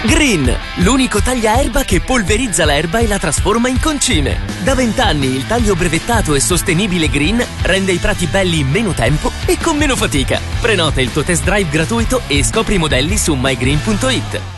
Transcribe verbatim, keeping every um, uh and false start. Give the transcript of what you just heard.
Green, l'unico tagliaerba che polverizza l'erba e la trasforma in concime. Da vent'anni il taglio brevettato e sostenibile Green rende i prati belli in meno tempo e con meno fatica. Prenota il tuo test drive gratuito e scopri i modelli su my green punto it.